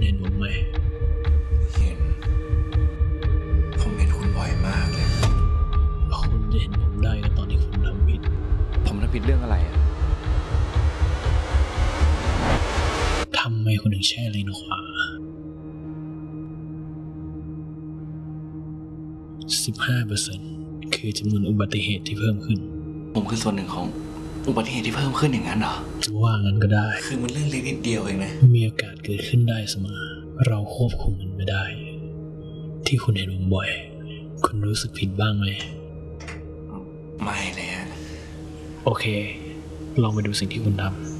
เห็นผมไหมเห็นผมเห็นคุณบ่อยมากเลยคุณจะเห็นผมได้ก็ตอนที่คุณทำผิดผมทำผิดเรื่องอะไรอ่ะทำไมคุณถึงแช่เลนขวา15% คือจำนวนอุบัติเหตุที่เพิ่มขึ้นผมคือส่วนหนึ่งของอุบัติเหตุที่เพิ่มขึ้นอย่างนั้นเหรอจะว่างั้นก็ได้คือมันเรื่องเล็กนิดเดียวเองนะมีโอกาสเกิดขึ้นได้เสมอเราควบคุมมันไม่ได้ที่คุณเห็นผมบ่อยคุณรู้สึกผิดบ้างไหมไม่เลยฮะโอเคลองไปดูสิ่งที่คุณทำ